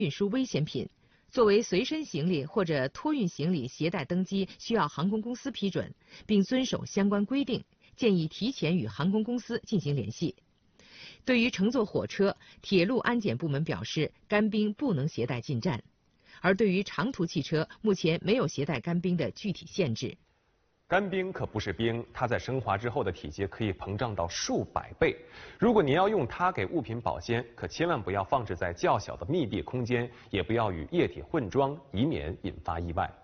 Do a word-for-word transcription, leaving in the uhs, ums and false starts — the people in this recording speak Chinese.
运输危险品。作为随身行李或者托运行李携带登机，需要航空公司批准，并遵守相关规定，建议提前与航空公司进行联系。对于乘坐火车，铁路安检部门表示，干冰不能携带进站。而对于长途汽车，目前没有携带干冰的具体限制。 干冰可不是冰，它在升华之后的体积可以膨胀到数百倍。如果您要用它给物品保鲜，可千万不要放置在较小的密闭空间，也不要与液体混装，以免引发意外。